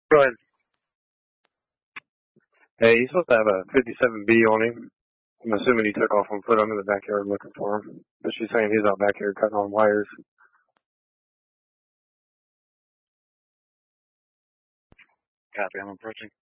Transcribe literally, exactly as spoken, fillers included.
Go ahead. Hey, he's supposed to have a fifty-seven B on him. I'm assuming he took off on foot. I'm in the backyard looking for him. But she's saying he's out back here cutting on wires. Copy, I'm approaching.